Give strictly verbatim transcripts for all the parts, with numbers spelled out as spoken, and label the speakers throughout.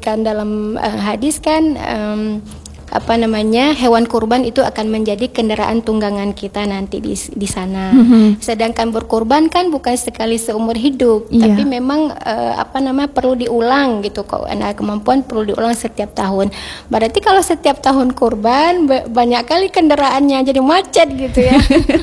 Speaker 1: disebutkan dalam uh, hadis kan, um, apa namanya, hewan kurban itu akan menjadi kendaraan tunggangan kita nanti di di sana. Mm-hmm. Sedangkan berkurban kan bukan sekali seumur hidup, yeah. tapi memang uh, apa namanya perlu diulang gitu kok. Nah, kemampuan perlu diulang setiap tahun. Berarti kalau setiap tahun kurban banyak kali kendaraannya jadi macet gitu ya.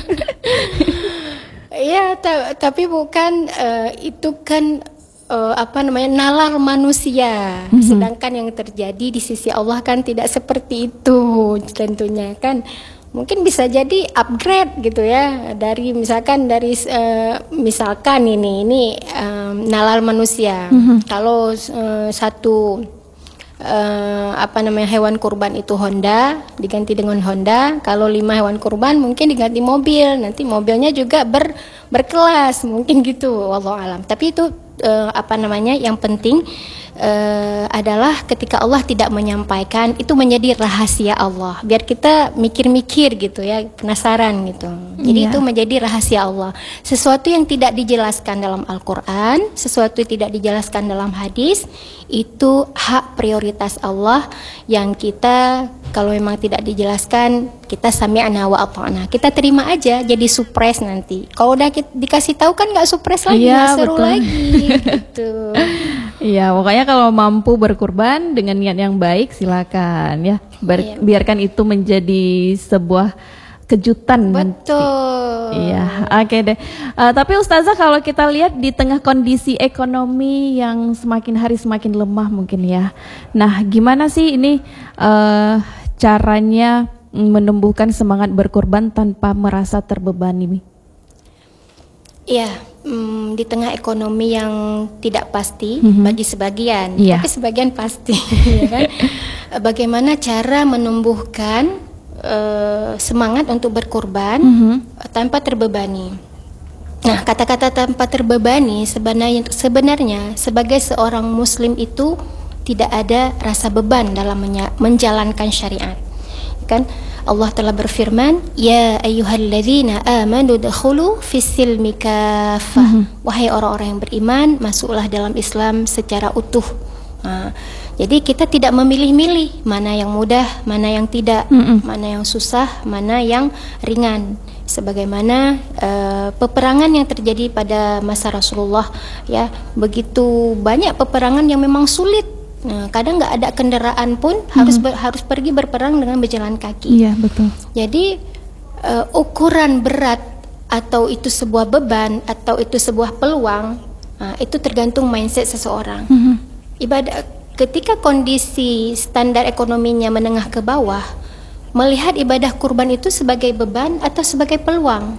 Speaker 1: Iya, ta- tapi bukan uh, itu kan Uh, apa namanya nalar manusia, mm-hmm. sedangkan yang terjadi di sisi Allah kan tidak seperti itu tentunya kan. Mungkin bisa jadi upgrade gitu ya, dari misalkan dari uh, misalkan ini ini um, nalar manusia. Mm-hmm. Kalau uh, satu uh, apa namanya hewan kurban itu Honda diganti dengan Honda, kalau lima hewan kurban mungkin diganti mobil, nanti mobilnya juga ber berkelas mungkin gitu, wallahu alam. Tapi itu Uh, apa namanya yang penting uh, adalah ketika Allah tidak menyampaikan itu menjadi rahasia Allah, biar kita mikir-mikir gitu ya, penasaran gitu. Jadi yeah. itu menjadi rahasia Allah, sesuatu yang tidak dijelaskan dalam Al-Quran, sesuatu yang tidak dijelaskan dalam hadis, itu hak prioritas Allah yang kita kalau memang tidak dijelaskan kita sami'na wa ata'na, kita terima aja, jadi surprise nanti. Kalau udah kita, dikasih tahu kan nggak surprise lagi, nggak
Speaker 2: iya,
Speaker 1: seru
Speaker 2: betul.
Speaker 1: lagi gitu.
Speaker 2: Iya, pokoknya kalau mampu berkurban dengan niat yang baik silakan ya. Ber- iya. Biarkan itu menjadi sebuah kejutan.
Speaker 1: Betul.
Speaker 2: Nanti. Iya, oke okay deh. Uh, tapi Ustazah, kalau kita lihat di tengah kondisi ekonomi yang semakin hari semakin lemah mungkin ya. Nah, gimana sih ini uh, caranya menumbuhkan semangat berkorban tanpa merasa terbebani?
Speaker 1: Iya, mm, di tengah ekonomi yang tidak pasti mm-hmm. bagi sebagian, yeah. tapi sebagian pasti, ya kan? Bagaimana cara menumbuhkan uh, semangat untuk berkorban mm-hmm. tanpa terbebani? Nah, kata-kata tanpa terbebani sebenarnya, sebenarnya sebagai seorang Muslim itu tidak ada rasa beban dalam menjalankan syariat. Kan Allah telah berfirman, ya ayyuhalladzina amanu dakhulu fis-silmi kaffah. Mm-hmm. Wahai orang-orang yang beriman, masuklah dalam Islam secara utuh. Nah, jadi kita tidak memilih-milih mana yang mudah, mana yang tidak, mm-hmm. mana yang susah, mana yang ringan. Sebagaimana uh, peperangan yang terjadi pada masa Rasulullah, ya, begitu banyak peperangan yang memang sulit. Nah, kadang nggak ada kendaraan pun hmm. harus ber, harus pergi berperang dengan berjalan kaki.
Speaker 2: Iya, betul.
Speaker 1: Jadi uh, ukuran berat atau itu sebuah beban atau itu sebuah peluang, uh, itu tergantung mindset seseorang. Hmm. Ibadah ketika kondisi standar ekonominya menengah ke bawah, melihat ibadah kurban itu sebagai beban atau sebagai peluang.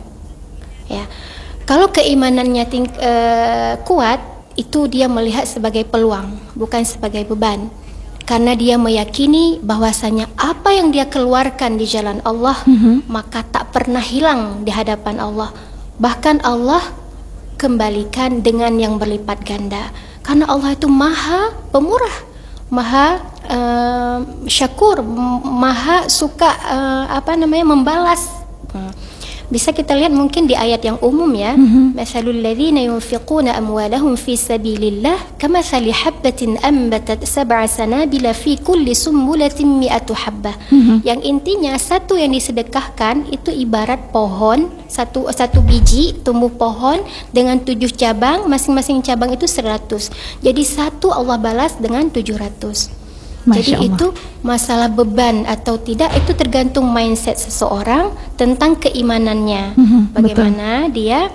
Speaker 1: Ya, kalau keimanannya ting, uh, kuat, itu dia melihat sebagai peluang, bukan sebagai beban. Karena dia meyakini bahwasanya apa yang dia keluarkan di jalan Allah, mm-hmm. maka tak pernah hilang di hadapan Allah. Bahkan Allah kembalikan dengan yang berlipat ganda. Karena Allah itu maha pemurah, maha uh, syakur, maha suka uh, apa namanya membalas. Hmm. Bisa kita lihat mungkin di ayat yang umum ya. Masalul ladzina yunfiquna amwalahum fi sabilillah kamathali habbatin ambatat sab'a sanabila fi kulli sumbulatin mi'atu habbah. Yang intinya satu yang disedekahkan itu ibarat pohon, satu satu biji tumbuh pohon dengan tujuh cabang, masing-masing cabang itu seratus. Jadi satu Allah balas dengan tujuh ratus. Jadi itu masalah beban atau tidak itu tergantung mindset seseorang tentang keimanannya. Mm-hmm, bagaimana betul. dia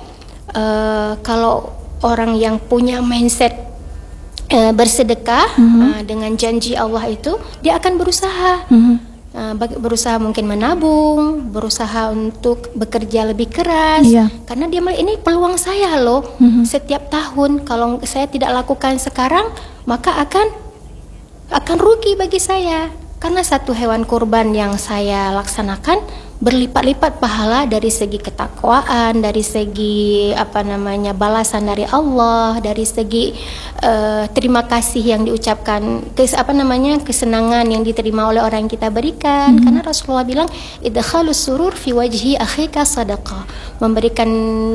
Speaker 1: uh, kalau orang yang punya mindset uh, bersedekah mm-hmm. uh, dengan janji Allah itu, dia akan berusaha. Mm-hmm. uh, berusaha mungkin menabung, berusaha untuk bekerja lebih keras. Yeah. Karena dia melihat ini peluang saya loh. Mm-hmm. Setiap tahun kalau saya tidak lakukan sekarang, maka akan akan rugi bagi saya, karena satu hewan kurban yang saya laksanakan berlipat-lipat pahala dari segi ketakwaan, dari segi apa namanya balasan dari Allah, dari segi uh, terima kasih yang diucapkan, kes, apa namanya kesenangan yang diterima oleh orang yang kita berikan. Mm-hmm. Karena Rasulullah bilang idkhalus surur fi wajhi akhika sadaqah, memberikan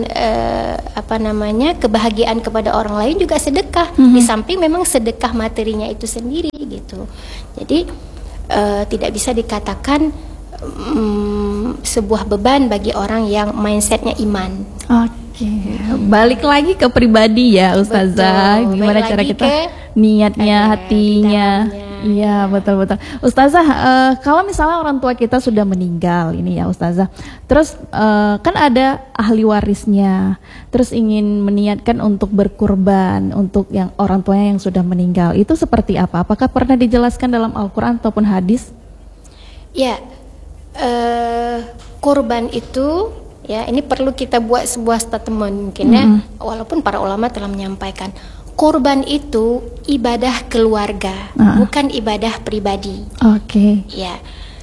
Speaker 1: uh, apa namanya kebahagiaan kepada orang lain juga sedekah. Mm-hmm. Di samping memang sedekah materinya itu sendiri gitu. Jadi uh, tidak bisa dikatakan um, sebuah beban bagi orang yang mindsetnya iman.
Speaker 2: Oke, balik lagi ke pribadi ya Ustazah.
Speaker 1: Betul.
Speaker 2: Gimana
Speaker 1: Balik
Speaker 2: cara
Speaker 1: lagi
Speaker 2: kita
Speaker 1: ke,
Speaker 2: niatnya,
Speaker 1: eh,
Speaker 2: hatinya.
Speaker 1: di
Speaker 2: Iya, betul-betul. Ustazah, uh, kalau misalnya orang tua kita sudah meninggal ini ya Ustazah, terus uh, kan ada ahli warisnya, terus ingin meniatkan untuk berkurban untuk yang orang tuanya yang sudah meninggal, itu seperti apa? Apakah pernah dijelaskan dalam Al-Quran ataupun hadis?
Speaker 1: Ya, uh, kurban itu, ya ini perlu kita buat sebuah statement mungkin ya, mm-hmm. walaupun para ulama telah menyampaikan. Kurban itu ibadah keluarga, uh. bukan ibadah pribadi.
Speaker 2: Oke. Okay.
Speaker 1: Ya,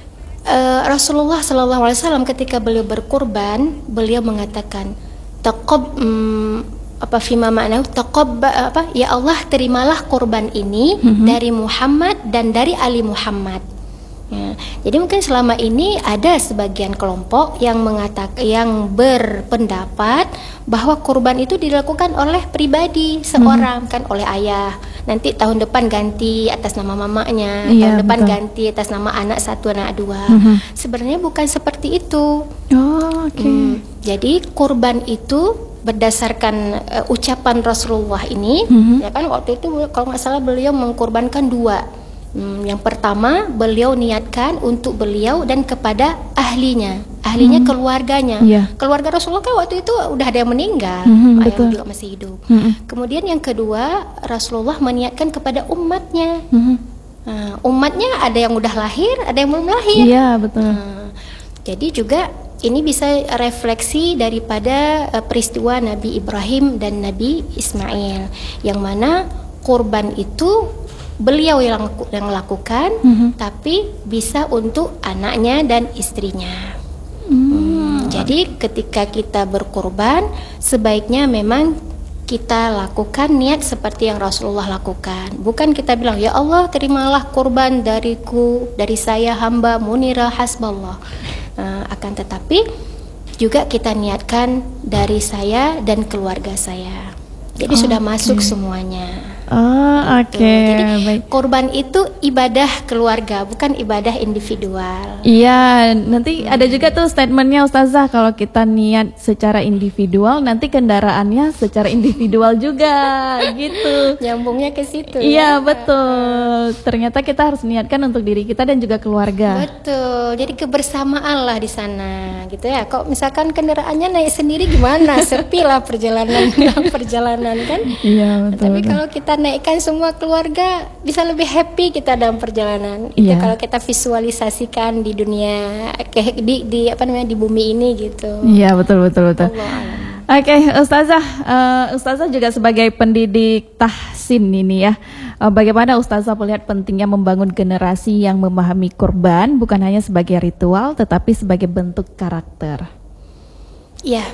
Speaker 1: uh, Rasulullah Shallallahu Alaihi Wasallam ketika beliau berkurban, beliau mengatakan, "Taqab um, apa fima ma'nahu taqab apa ya Allah terimalah kurban ini uh-huh. dari Muhammad dan dari Ali Muhammad." Ya, jadi mungkin selama ini ada sebagian kelompok yang mengatakan, yang berpendapat bahwa kurban itu dilakukan oleh pribadi seorang, hmm. kan oleh ayah. Nanti tahun depan ganti atas nama mamanya,
Speaker 2: iya,
Speaker 1: tahun depan
Speaker 2: betul.
Speaker 1: ganti atas nama anak satu, anak dua.
Speaker 2: Hmm.
Speaker 1: Sebenarnya bukan seperti itu.
Speaker 2: Oh, oke. Okay. Hmm,
Speaker 1: jadi kurban itu berdasarkan uh, ucapan Rasulullah ini,
Speaker 2: hmm.
Speaker 1: ya kan waktu itu kalau nggak salah beliau mengkurbankan dua. Hmm, yang pertama beliau niatkan untuk beliau dan kepada ahlinya, ahlinya hmm. keluarganya.
Speaker 2: Yeah.
Speaker 1: Keluarga Rasulullah kan waktu itu udah ada yang meninggal,
Speaker 2: hmm,
Speaker 1: ayah juga masih hidup. Hmm. Kemudian yang kedua Rasulullah meniatkan kepada umatnya. Hmm. Nah, umatnya ada yang udah lahir, ada yang belum lahir.
Speaker 2: Iya yeah, betul.
Speaker 1: Nah, jadi juga ini bisa refleksi daripada uh, peristiwa Nabi Ibrahim dan Nabi Ismail, yang mana kurban itu beliau yang, yang lakukan, mm-hmm. tapi bisa untuk anaknya dan istrinya. Mm. Hmm, jadi ketika kita berkurban, sebaiknya memang kita lakukan niat seperti yang Rasulullah lakukan. Bukan kita bilang, ya Allah terimalah kurban dariku, dari saya hamba Munira hasballah. Nah, akan tetapi juga kita niatkan dari saya dan keluarga saya. Jadi oh, sudah masuk okay. semuanya.
Speaker 2: Oh, oke. Okay.
Speaker 1: Jadi
Speaker 2: baik.
Speaker 1: Kurban itu ibadah keluarga, bukan ibadah individual.
Speaker 2: Iya, nanti hmm. ada juga tuh statementnya Ustazah, kalau kita niat secara individual, nanti kendaraannya secara individual juga, gitu.
Speaker 1: Nyambungnya ke situ.
Speaker 2: Iya,
Speaker 1: ya?
Speaker 2: betul. Ternyata kita harus niatkan untuk diri kita dan juga keluarga.
Speaker 1: Betul. Jadi kebersamaan lah di sana, gitu ya. Kok misalkan kendaraannya naik sendiri gimana? Sepi lah perjalanan, perjalanan kan? Iya, betul. Tapi betul. Kalau kita naikkan semua keluarga, bisa lebih happy kita dalam perjalanan. Itu yeah. kalau kita visualisasikan di dunia, di, di apa namanya di bumi ini gitu.
Speaker 2: Iya yeah, betul betul betul. Oke, okay, Ustazah, uh, Ustazah juga sebagai pendidik tahsin ini ya. Uh, bagaimana Ustazah melihat pentingnya membangun generasi yang memahami kurban bukan hanya sebagai ritual, tetapi sebagai bentuk karakter?
Speaker 1: Ya. Yeah.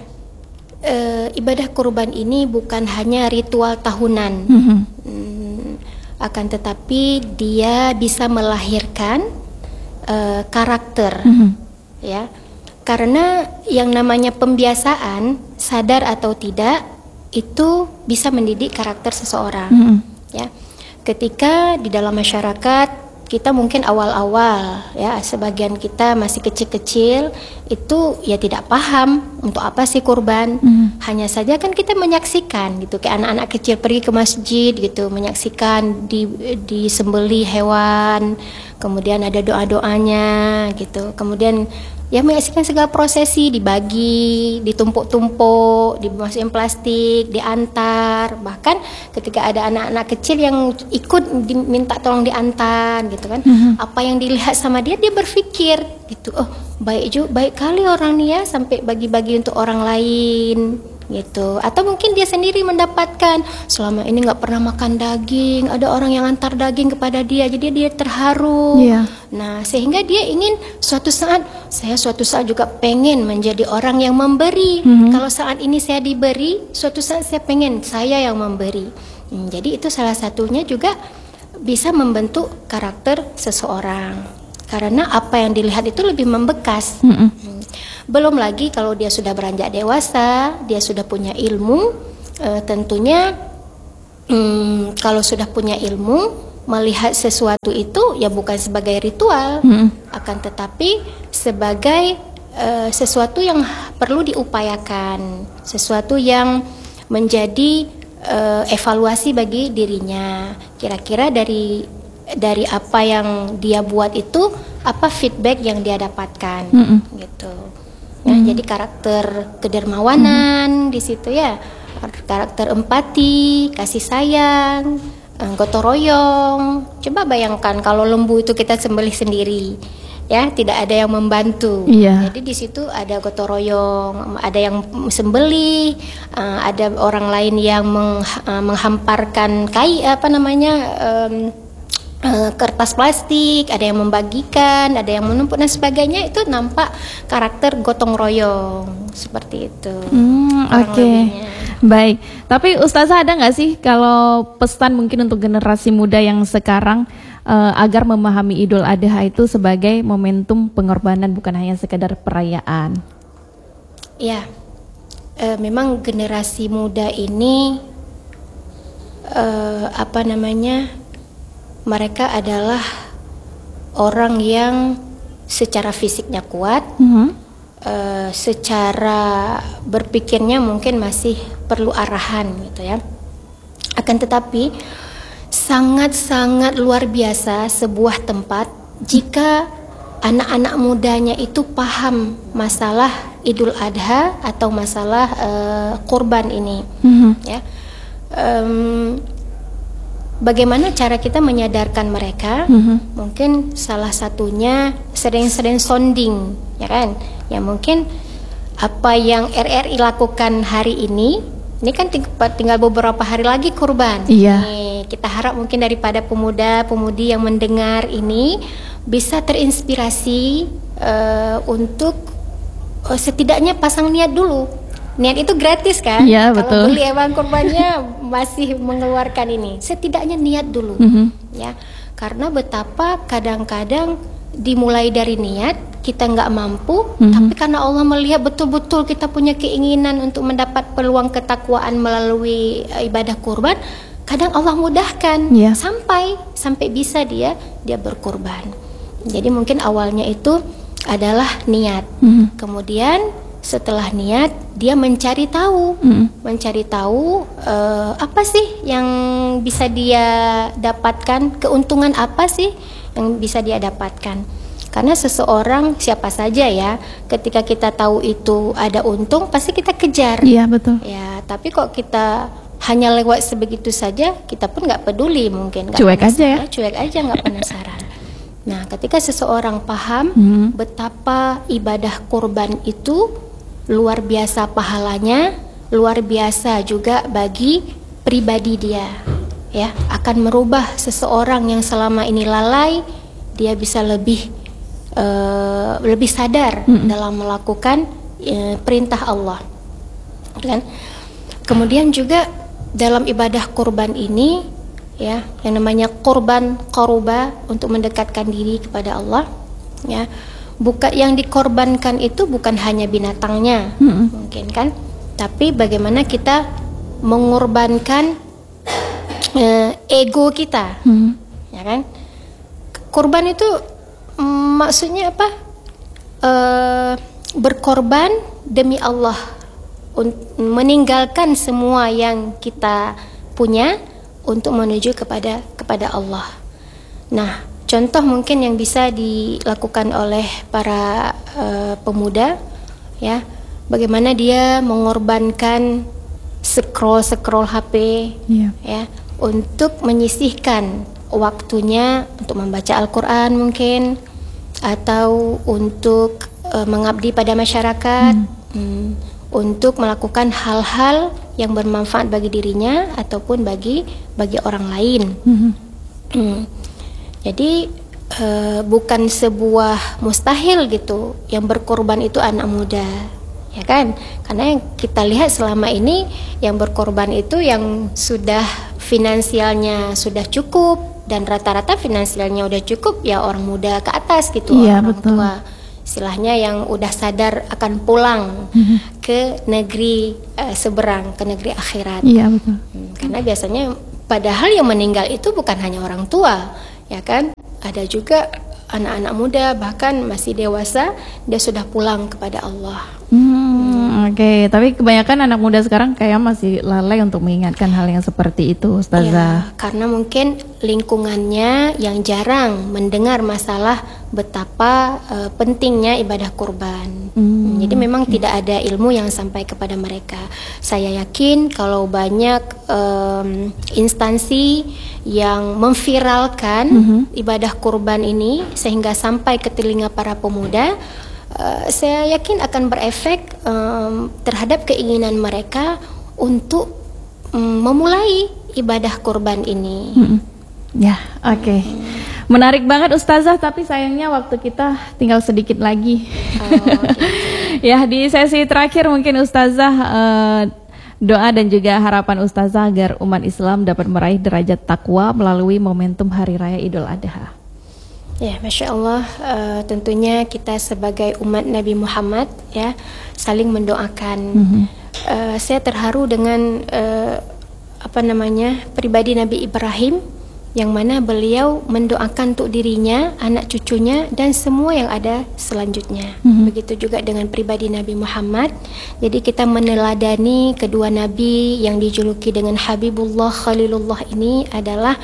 Speaker 1: Uh, ibadah kurban ini bukan hanya ritual tahunan,
Speaker 2: mm-hmm.
Speaker 1: hmm, akan tetapi dia bisa melahirkan uh, karakter, mm-hmm. ya. Karena yang namanya pembiasaan, sadar atau tidak, itu bisa mendidik karakter seseorang, mm-hmm. ya. Ketika di dalam masyarakat kita mungkin awal-awal ya, sebagian kita masih kecil-kecil itu ya tidak paham untuk apa sih kurban. Mm. Hanya saja kan kita menyaksikan gitu, kayak anak-anak kecil pergi ke masjid gitu, menyaksikan di disembeli hewan, kemudian ada doa-doanya gitu, kemudian ya menyaksikan segala prosesi, dibagi, ditumpuk-tumpuk, dimasukin plastik, diantar. Bahkan ketika ada anak-anak kecil yang ikut diminta tolong diantar gitu kan, mm-hmm. apa yang dilihat sama dia, dia berpikir gitu, oh baik juga, baik kali orang nih ya sampai bagi-bagi untuk orang lain gitu. Atau mungkin dia sendiri mendapatkan, selama ini nggak pernah makan daging, ada orang yang antar daging kepada dia, jadi dia terharu. Yeah. Nah, sehingga dia ingin suatu saat, saya suatu saat juga pengen menjadi orang yang memberi. Mm-hmm. Kalau saat ini saya diberi, suatu saat saya pengen saya yang memberi. Hmm, jadi itu salah satunya juga bisa membentuk karakter seseorang. Karena apa yang dilihat itu lebih membekas. Mm-hmm. Hmm. Belum lagi kalau dia sudah beranjak dewasa, dia sudah punya ilmu, e, tentunya hmm, kalau sudah punya ilmu, melihat sesuatu itu ya bukan sebagai ritual,
Speaker 2: hmm.
Speaker 1: akan tetapi sebagai uh, sesuatu yang perlu diupayakan, sesuatu yang menjadi uh, evaluasi bagi dirinya. Kira-kira dari dari apa yang dia buat itu, apa feedback yang dia dapatkan, hmm. gitu. Ya, hmm. Jadi karakter kedermawanan hmm. di situ ya, karakter empati, kasih sayang, gotong royong. Coba bayangkan kalau lembu itu kita sembelih sendiri, ya tidak ada yang membantu.
Speaker 2: Iya.
Speaker 1: Jadi di situ ada gotong royong, ada yang sembelih, uh, ada orang lain yang meng, uh, menghamparkan kai apa namanya um, uh, kertas plastik, ada yang membagikan, ada yang menumpuk dan sebagainya. Itu nampak karakter gotong royong seperti itu.
Speaker 2: Hmm, Oke. Okay. Baik, tapi Ustazah ada nggak sih kalau pesan mungkin untuk generasi muda yang sekarang uh, agar memahami Idul Adha itu sebagai momentum pengorbanan bukan hanya sekedar perayaan?
Speaker 1: Ya, uh, memang generasi muda ini uh, apa namanya, mereka adalah orang yang secara fisiknya kuat. Mm-hmm. Uh, secara berpikirnya mungkin masih perlu arahan gitu ya. Akan tetapi sangat-sangat luar biasa sebuah tempat jika anak-anak mudanya itu paham masalah Idul Adha atau masalah uh, kurban ini, mm-hmm. ya. Um, Bagaimana cara kita menyadarkan mereka? Mm-hmm. Mungkin salah satunya sering-sering sounding, ya kan? Ya mungkin apa yang R R I lakukan hari ini, ini kan ting- tinggal beberapa hari lagi kurban.
Speaker 2: Iya.
Speaker 1: Nih, kita harap mungkin daripada pemuda-pemudi yang mendengar ini bisa terinspirasi uh, untuk uh, setidaknya pasang niat dulu. Niat itu gratis kan?
Speaker 2: Iya,
Speaker 1: kalau
Speaker 2: betul.
Speaker 1: beli hewan kurbannya masih mengeluarkan ini. Setidaknya niat dulu,
Speaker 2: mm-hmm.
Speaker 1: ya. Karena betapa kadang-kadang dimulai dari niat kita nggak mampu, mm-hmm. tapi karena Allah melihat betul-betul kita punya keinginan untuk mendapat peluang ketakwaan melalui uh, ibadah kurban, kadang Allah mudahkan, yeah. sampai sampai bisa dia dia berkurban. Jadi mungkin awalnya itu adalah niat, mm-hmm. kemudian setelah niat dia mencari tahu, mm. mencari tahu uh, apa sih yang bisa dia dapatkan, keuntungan apa sih yang bisa dia dapatkan. Karena seseorang siapa saja ya, ketika kita tahu itu ada untung pasti kita kejar.
Speaker 2: Iya, betul.
Speaker 1: Ya, tapi kok kita hanya lewat sebegitu saja, kita pun nggak peduli mungkin. Gak
Speaker 2: cuek aja ya.
Speaker 1: Cuek aja, nggak penasaran. Nah, ketika seseorang paham
Speaker 2: mm. betapa
Speaker 1: ibadah kurban itu luar biasa pahalanya, luar biasa juga bagi pribadi dia, ya, akan merubah seseorang yang selama ini lalai, dia bisa lebih uh, lebih sadar mm-hmm. dalam melakukan uh, perintah Allah, kan? Kemudian juga dalam ibadah kurban ini, ya, yang namanya kurban qaruba untuk mendekatkan diri kepada Allah, ya. Bukan yang dikorbankan itu bukan hanya binatangnya, mm-hmm. mungkin kan, tapi bagaimana kita mengorbankan uh, ego kita, mm-hmm. ya kan? Kurban itu mm, maksudnya apa? Uh, berkorban demi Allah, un- meninggalkan semua yang kita punya untuk menuju kepada kepada Allah. Nah, contoh mungkin yang bisa dilakukan oleh para uh, pemuda, ya, bagaimana dia mengorbankan scroll-scroll H P, yeah. ya, untuk menyisihkan waktunya untuk membaca Al-Quran mungkin, atau untuk uh, mengabdi pada masyarakat, hmm. Hmm, untuk melakukan hal-hal yang bermanfaat bagi dirinya ataupun bagi bagi orang lain. Hmm. Hmm. Jadi uh, bukan sebuah mustahil gitu yang berkorban itu anak muda, ya kan? Karena yang kita lihat selama ini yang berkorban itu yang sudah finansialnya sudah cukup, dan rata-rata finansialnya udah cukup ya orang muda ke atas gitu,
Speaker 2: iya,
Speaker 1: orang
Speaker 2: betul.
Speaker 1: tua istilahnya yang udah sadar akan pulang mm-hmm. ke negeri uh, seberang, ke negeri akhirat.
Speaker 2: Iya, betul.
Speaker 1: Hmm, karena biasanya Padahal yang meninggal itu bukan hanya orang tua, ya kan? Ada juga anak-anak muda, bahkan masih dewasa, dia sudah pulang kepada Allah.
Speaker 2: Hmm, Oke, okay. Tapi kebanyakan anak muda sekarang kayak masih lalai untuk mengingatkan hal yang seperti itu, Ustazah.
Speaker 1: Ya, karena mungkin lingkungannya yang jarang mendengar masalah betapa uh, pentingnya ibadah kurban. Hmm, Jadi memang okay. tidak ada ilmu yang sampai kepada mereka. Saya yakin kalau banyak um, instansi yang memviralkan mm-hmm. ibadah kurban ini sehingga sampai ke telinga para pemuda, Uh, saya yakin akan berefek um, terhadap keinginan mereka untuk um, memulai ibadah kurban ini.
Speaker 2: Hmm. Ya, oke. Okay. Hmm. Menarik banget Ustazah, tapi sayangnya waktu kita tinggal sedikit lagi. Oh, okay. Ya, di sesi terakhir mungkin Ustazah uh, doa dan juga harapan Ustazah agar umat Islam dapat meraih derajat takwa melalui momentum Hari Raya Idul Adha.
Speaker 1: Ya, Masya Allah, uh, tentunya kita sebagai umat Nabi Muhammad ya saling mendoakan. Mm-hmm. uh, Saya terharu dengan uh, apa namanya pribadi Nabi Ibrahim, yang mana beliau mendoakan untuk dirinya, anak cucunya, dan semua yang ada selanjutnya. Mm-hmm. Begitu juga dengan pribadi Nabi Muhammad. Jadi kita meneladani kedua Nabi yang dijuluki dengan Habibullah Khalilullah ini adalah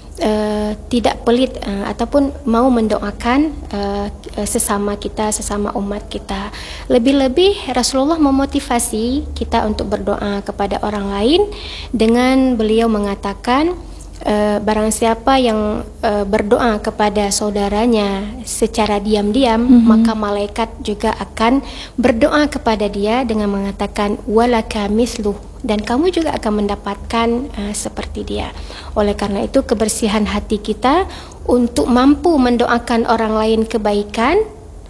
Speaker 1: Uh, tidak pelit uh, ataupun mau mendoakan uh, sesama kita, sesama umat kita. Lebih-lebih Rasulullah memotivasi kita untuk berdoa kepada orang lain dengan beliau mengatakan, uh, barang siapa yang uh, berdoa kepada saudaranya secara diam-diam, mm-hmm. maka malaikat juga akan berdoa kepada dia dengan mengatakan walaka misluh, dan kamu juga akan mendapatkan uh, seperti dia. Oleh karena itu, kebersihan hati kita untuk mampu mendoakan orang lain kebaikan,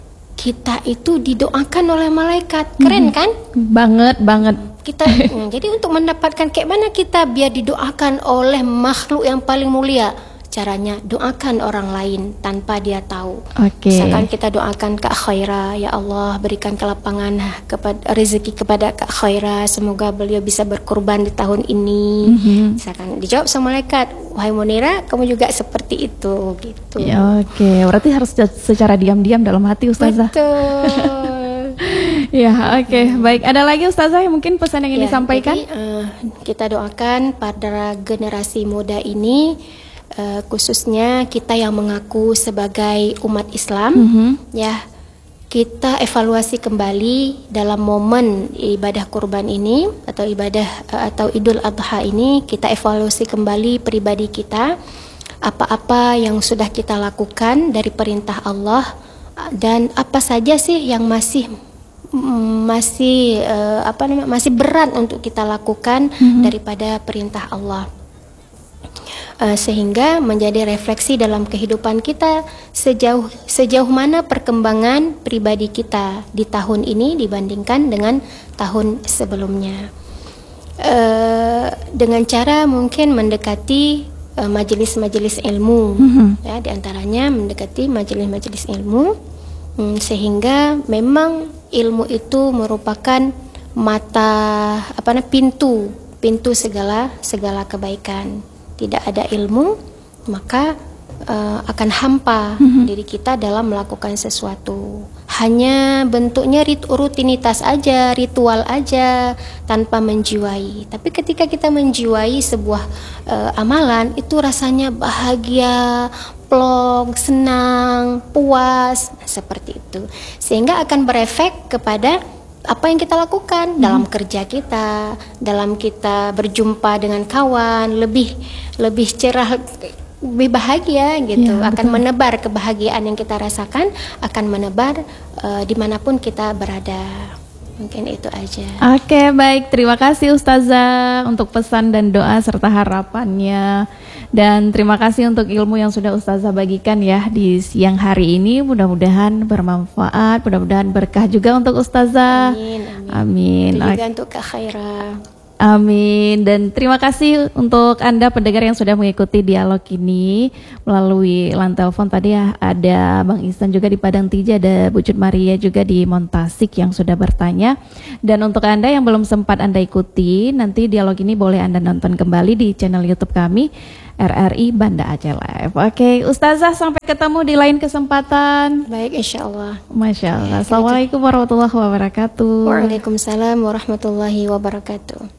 Speaker 1: kita itu didoakan oleh malaikat. Keren kan?
Speaker 2: Banget, banget.
Speaker 1: Kita hmm, jadi untuk mendapatkan kayak mana kita biar didoakan oleh makhluk yang paling mulia, caranya doakan orang lain tanpa dia tahu.
Speaker 2: Okay.
Speaker 1: Misalkan kita doakan Kak Khaira, ya Allah berikan kelapangan kepada rezeki kepada Kak Khaira, semoga beliau bisa berkurban di tahun ini. Mm-hmm. Misalkan dijawab sama malaikat, wahai Munira, kamu juga seperti itu, gitu.
Speaker 2: Ya, Oke, okay. Berarti harus secara diam-diam dalam hati Ustazah.
Speaker 1: Betul.
Speaker 2: Ya, oke, okay. Baik. Ada lagi Ustazah yang mungkin pesan yang ingin
Speaker 1: ya,
Speaker 2: disampaikan?
Speaker 1: Jadi, uh, kita doakan pada generasi muda ini, Uh, khususnya kita yang mengaku sebagai umat Islam, mm-hmm. ya kita evaluasi kembali dalam momen ibadah kurban ini atau ibadah uh, atau Idul Adha ini, kita evaluasi kembali pribadi kita, apa-apa yang sudah kita lakukan dari perintah Allah dan apa saja sih yang masih masih uh, apa namanya masih berat untuk kita lakukan mm-hmm. daripada perintah Allah. Uh, sehingga menjadi refleksi dalam kehidupan kita sejauh sejauh mana perkembangan pribadi kita di tahun ini dibandingkan dengan tahun sebelumnya. Uh, dengan cara mungkin mendekati uh, majelis-majelis ilmu, mm-hmm. ya, diantaranya mendekati majelis-majelis ilmu, um, sehingga memang ilmu itu merupakan mata apa namanya pintu pintu segala segala kebaikan. Tidak ada ilmu, maka uh, akan hampa mm-hmm. diri kita dalam melakukan sesuatu. Hanya bentuknya rit- rutinitas aja, ritual aja, tanpa menjiwai. Tapi ketika kita menjiwai sebuah uh, amalan, itu rasanya bahagia, plong, senang, puas, seperti itu. Sehingga akan berefek kepada apa yang kita lakukan hmm. dalam kerja kita, dalam kita berjumpa dengan kawan, lebih lebih cerah, lebih bahagia gitu. Ya, akan betul. Menebar kebahagiaan yang kita rasakan, akan menebar uh, dimanapun kita berada. Mungkin itu aja.
Speaker 2: Oke, baik. Terima kasih Ustazah untuk pesan dan doa serta harapannya. Dan terima kasih untuk ilmu yang sudah Ustazah bagikan ya di siang hari ini. Mudah-mudahan bermanfaat, mudah-mudahan berkah juga untuk Ustazah.
Speaker 1: Amin, amin.
Speaker 2: Amin.
Speaker 1: Itu juga untuk Kak Khaira.
Speaker 2: Amin. Dan terima kasih untuk Anda pendengar yang sudah mengikuti dialog ini melalui line telepon. Tadi ya ada Bang Ihsan juga di Padang Tija, ada Bu Cut Maria juga di Montasik yang sudah bertanya. Dan untuk Anda yang belum sempat Anda ikuti, nanti dialog ini boleh Anda nonton kembali di channel YouTube kami R R I Banda Aceh Live. Oke, Ustazah, sampai ketemu di lain kesempatan.
Speaker 1: Baik, insya Allah.
Speaker 2: Masya Allah. Assalamualaikum warahmatullahi wabarakatuh.
Speaker 1: Waalaikumsalam warahmatullahi wabarakatuh.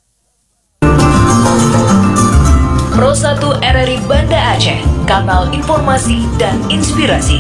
Speaker 3: Pro satu R R I Banda Aceh, kanal informasi dan inspirasi.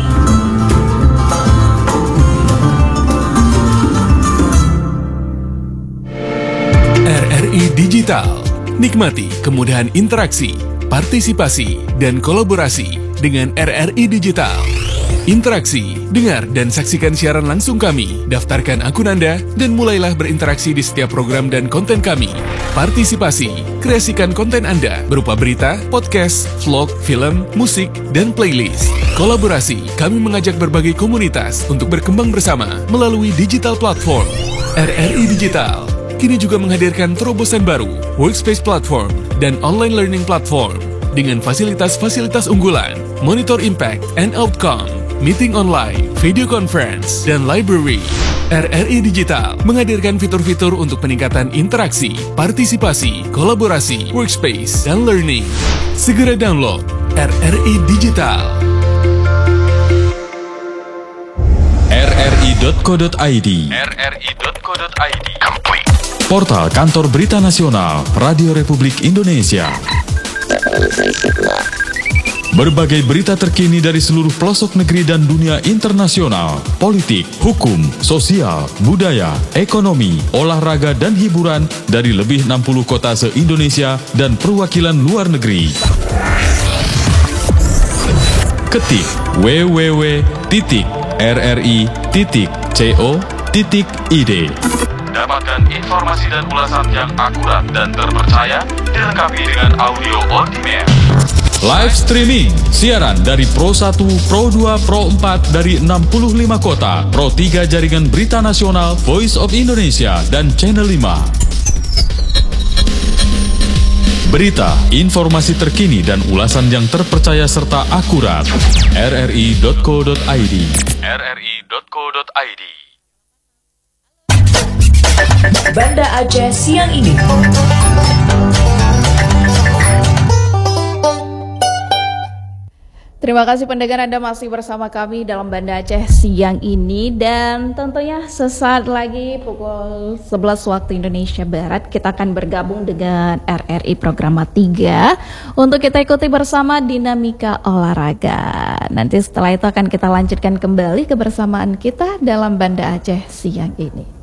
Speaker 4: R R I Digital. Nikmati kemudahan interaksi, partisipasi, dan kolaborasi dengan R R I Digital. Interaksi, dengar dan saksikan siaran langsung kami, daftarkan akun Anda, dan mulailah berinteraksi di setiap program dan konten kami. Partisipasi, kreasikan konten Anda berupa berita, podcast, vlog, film, musik, dan playlist. Kolaborasi, kami mengajak berbagai komunitas untuk berkembang bersama melalui digital platform. R R I Digital kini juga menghadirkan terobosan baru, workspace platform, dan online learning platform dengan fasilitas-fasilitas unggulan, monitor impact and outcome, meeting online, video conference, dan library. R R I Digital menghadirkan fitur-fitur untuk peningkatan interaksi, partisipasi, kolaborasi, workspace, dan learning. Segera download R R I Digital.
Speaker 5: r r i dot co dot i d
Speaker 4: r r i dot co dot i d
Speaker 5: Portal Kantor Berita Nasional Radio Republik Indonesia. Berbagai berita terkini dari seluruh pelosok negeri dan dunia internasional, politik, hukum, sosial, budaya, ekonomi, olahraga, dan hiburan dari lebih enam puluh kota se-Indonesia dan perwakilan luar negeri. Ketik w w w titik r r i titik co titik i d.
Speaker 4: Dapatkan informasi dan ulasan yang akurat dan terpercaya, dilengkapi dengan audio on demand.
Speaker 5: Live streaming, siaran dari Pro satu, Pro dua, Pro empat dari enam puluh lima kota, Pro tiga Jaringan Berita Nasional, Voice of Indonesia, dan Channel lima. Berita, informasi terkini dan ulasan yang terpercaya serta akurat. r r i dot co dot i d
Speaker 4: r r i dot co dot i d
Speaker 3: Banda Aceh siang ini.
Speaker 2: Terima kasih pendengar, Anda masih bersama kami dalam Banda Aceh siang ini. Dan tentunya sesaat lagi pukul sebelas waktu Indonesia Barat kita akan bergabung dengan R R I Programa tiga untuk kita ikuti bersama dinamika olahraga. Nanti setelah itu akan kita lanjutkan kembali kebersamaan kita dalam Banda Aceh siang ini.